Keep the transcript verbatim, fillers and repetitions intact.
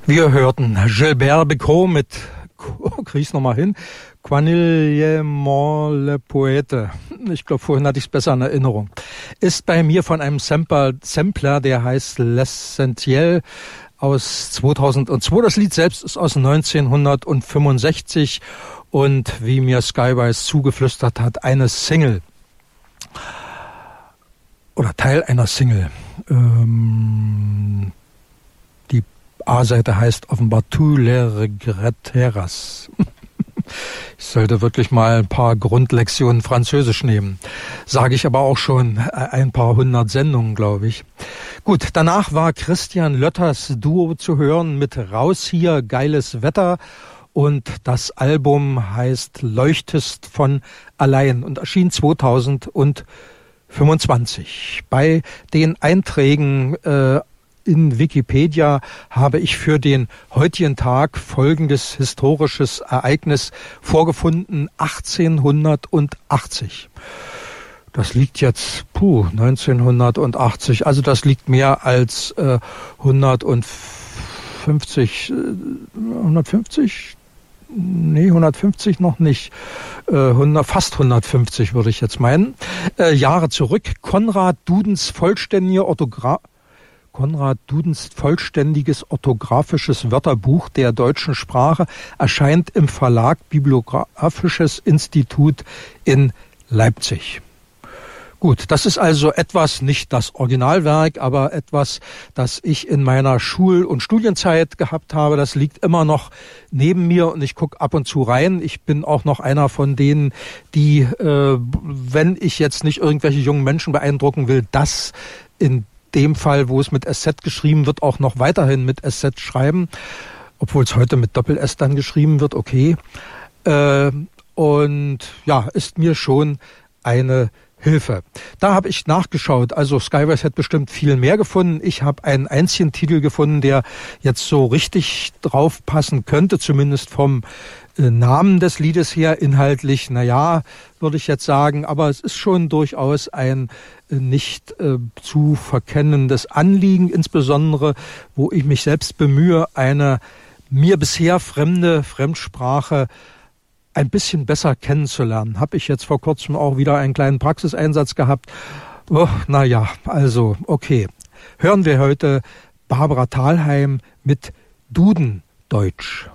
Wir hörten Gilbert Bécaud mit, krieg's nochmal hin, Quanillement le Poète. Ich glaube, vorhin hatte ich es besser in Erinnerung. Ist bei mir von einem Sampler, Sampler der heißt L'Essentiel aus zweitausendzwei. Das Lied selbst ist aus neunzehnhundertfünfundsechzig und wie mir Skywise zugeflüstert hat, eine Single. Oder Teil einer Single. Ähm, die A-Seite heißt offenbar Tous les regretteras. Ich sollte wirklich mal ein paar Grundlektionen Französisch nehmen. Sage ich aber auch schon ein paar hundert Sendungen, glaube ich. Gut, danach war Christian Lötters Duo zu hören mit Raus hier, geiles Wetter. Und das Album heißt Leuchtest von allein und erschien zweitausendfünfundzwanzig. Bei den Einträgen äh, in Wikipedia habe ich für den heutigen Tag folgendes historisches Ereignis vorgefunden, achtzehnhundertachtzig. Das liegt jetzt, puh, neunzehnhundertachtzig, also das liegt mehr als äh, hundertfünfzig, äh, hundertfünfzig? Nee, hundertfünfzig noch nicht. Äh, hundert, fast hundertfünfzig würde ich jetzt meinen. Äh, Jahre zurück. Konrad Dudens vollständige Orthografie. Konrad Dudens vollständiges orthografisches Wörterbuch der deutschen Sprache erscheint im Verlag Bibliographisches Institut in Leipzig. Gut, das ist also etwas, nicht das Originalwerk, aber etwas, das ich in meiner Schul- und Studienzeit gehabt habe. Das liegt immer noch neben mir und ich gucke ab und zu rein. Ich bin auch noch einer von denen, die, äh, wenn ich jetzt nicht irgendwelche jungen Menschen beeindrucken will, das in dem Fall, wo es mit S Z geschrieben wird, auch noch weiterhin mit S Z schreiben, obwohl es heute mit Doppel-S dann geschrieben wird, okay. Äh, und ja, ist mir schon eine Hilfe. Da habe ich nachgeschaut, also Skywise hat bestimmt viel mehr gefunden. Ich habe einen einzigen Titel gefunden, der jetzt so richtig drauf passen könnte, zumindest vom äh, Namen des Liedes her, inhaltlich, naja, würde ich jetzt sagen, aber es ist schon durchaus ein äh, nicht äh, zu verkennendes Anliegen, insbesondere, wo ich mich selbst bemühe, eine mir bisher fremde Fremdsprache ein bisschen besser kennenzulernen. Habe ich jetzt vor kurzem auch wieder einen kleinen Praxiseinsatz gehabt. Oh, naja, also, okay. Hören wir heute Barbara Thalheim mit Dudendeutsch.